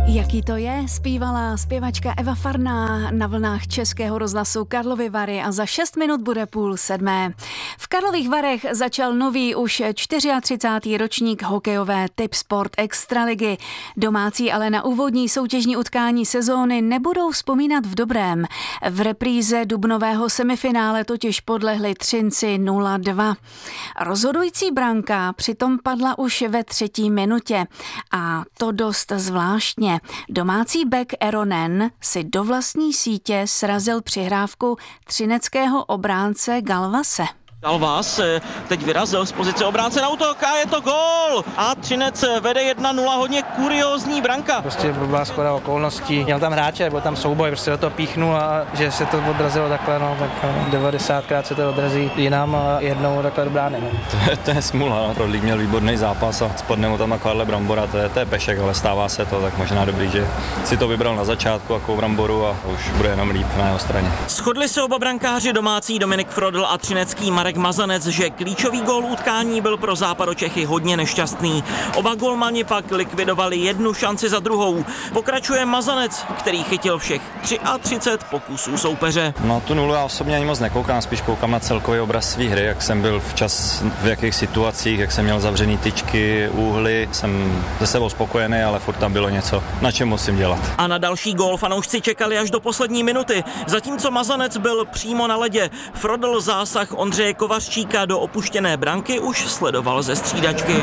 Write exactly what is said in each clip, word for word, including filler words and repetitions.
Jaký to je, zpívala zpěvačka Eva Farná na vlnách Českého rozhlasu Karlovy Vary a za šest minut bude půl sedmé. V Karlových Varech začal nový už třicátý čtvrtý ročník hokejové Tipsport Extraligy. Domácí ale na úvodní soutěžní utkání sezóny nebudou vzpomínat v dobrém. V repríze dubnového semifinále totiž podlehli Třinci nula dva. Rozhodující branka přitom padla už ve třetí minutě a to dost zvláštně. Domácí bek Eronen si do vlastní sítě srazil přihrávku třineckého obránce Galvase. Galvas teď vyrazil z pozice obránce na útok a je to gól! A Třinec vede jedna nula, hodně kuriózní branka. Prostě byla shoda okolností. Měl tam hráče, byl tam souboj, prostě do toho píchnul a že se to odrazilo takhle, no, tak devadesátkrát se to odrazí jinam a jednou takhle do brány. No. To je, to je smůla, no. Rodlík měl výborný zápas a spadne mu tam takováhle brambora, to je, to je pešek, ale stává se to, tak možná dobrý, že si to vybral na začátku jako bramboru a už bude jenom líp na jeho straně. Shodli se oba brankáři domácí Dominik Frodl a třinecký Marek Mazanec, že klíčový gól utkání byl pro Západočechy hodně nešťastný. Oba golmani pak likvidovali jednu šanci za druhou. Pokračuje Mazanec, který chytil všech třicet tři pokusů soupeře. No tu nulu já osobně ani moc nekoukám, spíš koukám na celkový obraz své hry, jak jsem byl včas, v jakých situacích, jak jsem měl zavřený tyčky, úhly. Jsem ze sebou spokojený, ale furt tam bylo něco, na čem musím dělat. A na další gól fanoušci čekali až do poslední minuty. Zatímco Mazanec byl přímo na ledě, Frodl zásah Ondřeje Kovařčíka do opuštěné branky už sledoval ze střídačky.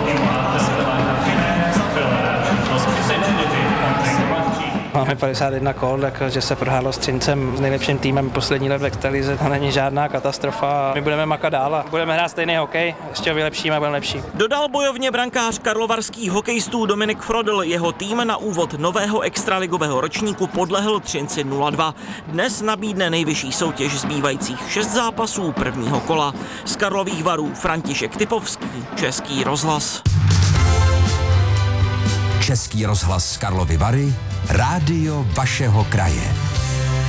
Máme padesát jedna kol, takže se prohrálo s Třincem, s nejlepším týmem poslední let v extralize. To není žádná katastrofa. My budeme makat dál a budeme hrát stejný hokej, ještě ho vylepšíme a budeme lepší. Dodal bojovně brankář karlovarských hokejistů Dominik Frodl. Jeho tým na úvod nového extraligového ročníku podlehl Třinci nula dva. Dnes nabídne nejvyšší soutěž zbývajících šest zápasů prvního kola. Z Karlových Varů František Typovský, Český rozhlas. Český rozhlas Karlovy Vary, rádio vašeho kraje.